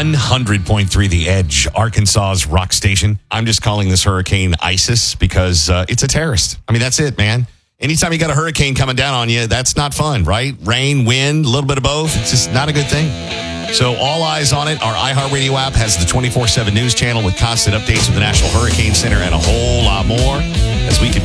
100.3 The Edge, Arkansas's rock station. I'm just calling this hurricane ISIS because it's a terrorist. I mean, that's it, man. Anytime you got a hurricane coming down on you, that's not fun, right? Rain, wind, a little bit of both. It's just not a good thing. So all eyes on it. Our iHeartRadio app has the 24/7 news channel with constant updates from the National Hurricane Center and a whole lot more as we continue